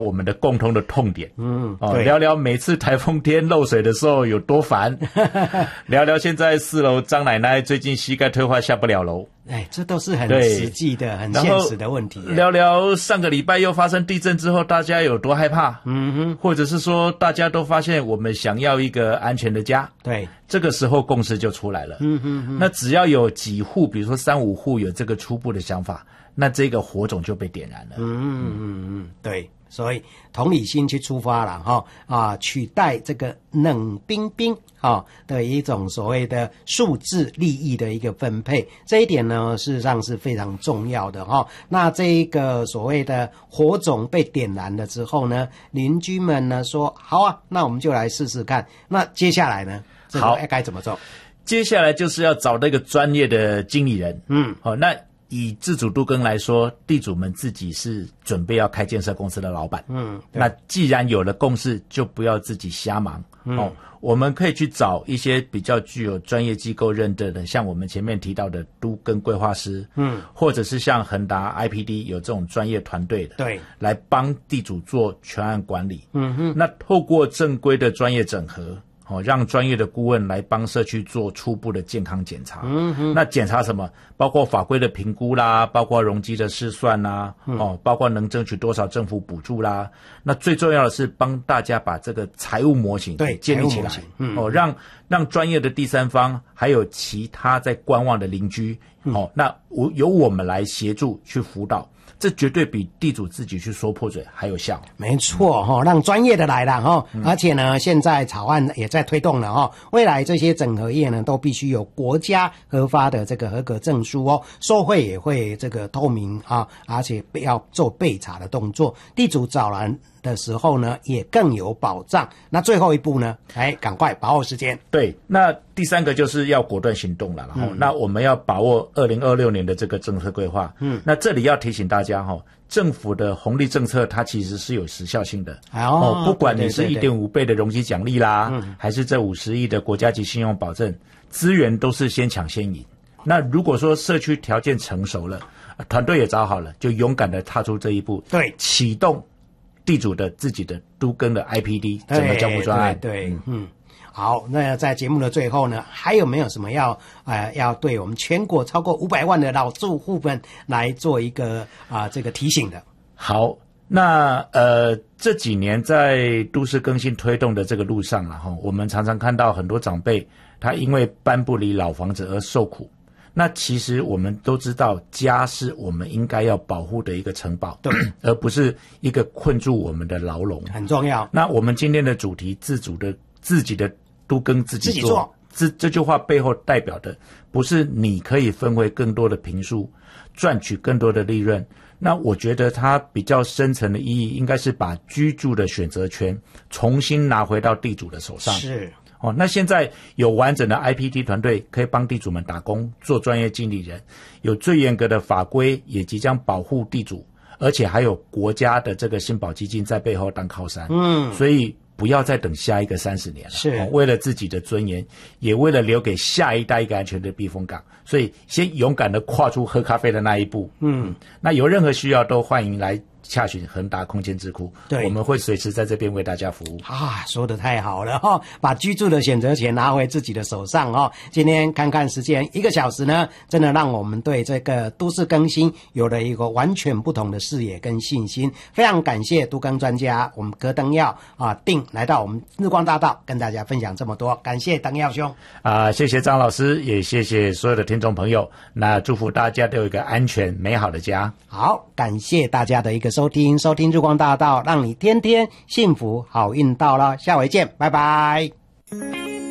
我们的共同的痛点，聊聊每次台风天漏水的时候有多烦，聊聊现在4楼张奶奶最近膝盖退化下不了楼， 这都是很实际的、很现实的问题。 聊聊上个礼拜又发生地震之后，大家有多害怕，或者是说大家都发现我们想要一个安全的家，对，这个时候共识就出来了。那只要有几户，比如说3-5户有这个初步的想法，那这个火种就被点燃了。 对。所以同理心去出发了取代这个冷冰冰的一种所谓的数字利益的一个分配，这一点呢事实上是非常重要的那这一个所谓的火种被点燃了之后呢，邻居们呢说好啊，那我们就来试试看。那接下来呢，这个该怎么做？ 接下来就是要找那个专业的经理人。那以自主都更来说，地主们自己是准备要开建设公司的老板。那既然有了共识，就不要自己瞎忙。我们可以去找一些比较具有专业机构认证的，像我们前面提到的都更规划师，或者是像恒达 IPD 有这种专业团队的，对，来帮地主做全案管理。那透过正规的专业整合，让专业的顾问来帮社区做初步的健康检查。那检查什么？包括法规的评估啦，包括容积的试算啦，包括能争取多少政府补助啦。那最重要的是帮大家把这个财务模型建立起来，让专业的第三方还有其他在观望的邻居，那由我们来协助去辅导。这绝对比地主自己去说破嘴还有效。 没错让专业的来了而且呢现在草案也在推动了未来这些整合业呢都必须有国家核发的这个合格证书收贿也会这个透明而且要做备查的动作，地主找人的时候呢也更有保障。那最后一步呢，赶快把握时间。 对，那第3个就是要果断行动了。那我们要把握2026年的这个政策规划。那这里要提醒大家政府的红利政策它其实是有时效性的。不管你是 1.5 倍的容积奖励啦，还是这50亿的国家级信用保证，资源都是先抢先赢。那如果说社区条件成熟了，团队也找好了，就勇敢的踏出这一步，对，启动地主的自己的都更的 IPD 整个交付专案。对， 好，那在节目的最后呢，还有没有什么要对我们全国超过500万的老住户们来做一个这个提醒的？ 好，那这几年在都市更新推动的这个路上我们常常看到很多长辈他因为搬不离老房子而受苦。那其实我们都知道，家是我们应该要保护的一个城堡，对，而不是一个困住我们的牢笼， 很重要。 那我们今天的主题，自己的都更自己做，这句话背后代表的不是你可以分回更多的坪数，赚取更多的利润。那我觉得它比较深层的意义，应该是把居住的选择权重新拿回到地主的手上。是。那现在有完整的 IPD 团队可以帮地主们打工，做专业经理人，有最严格的法规，也即将保护地主，而且还有国家的这个信保基金在背后当靠山。所以不要再等下一个30年了，是为了自己的尊严，也为了留给下一代一个安全的避风港，所以先勇敢的跨出喝咖啡的那一步。那有任何需要都欢迎来洽询恒达空间智库，对，我们会随时在这边为大家服务。 说得太好了把居住的选择权拿回自己的手上今天看看时间1个小时呢，真的让我们对这个都市更新有了一个完全不同的视野跟信心。非常感谢都更专家我们柯登耀定来到我们日光大道跟大家分享这么多，感谢登耀兄谢谢张老师，也谢谢所有的听众朋友。那祝福大家都有一个安全美好的家。 好，感谢大家的一个收听日光大道，让你天天幸福好运到了，下回见，拜拜。